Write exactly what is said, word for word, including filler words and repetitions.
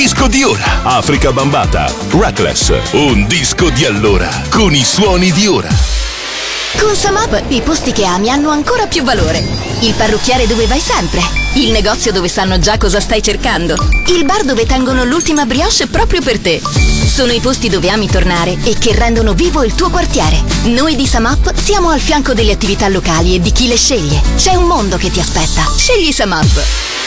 disco di ora. Africa Bambata, Reckless, un disco di allora con i suoni di ora. Con Samap i posti che ami hanno ancora più valore. Il parrucchiere dove vai sempre. Il negozio dove sanno già cosa stai cercando. Il bar dove tengono l'ultima brioche proprio per te. Sono i posti dove ami tornare e che rendono vivo il tuo quartiere. Noi di Samap siamo al fianco delle attività locali e di chi le sceglie. C'è un mondo che ti aspetta. Scegli Samap.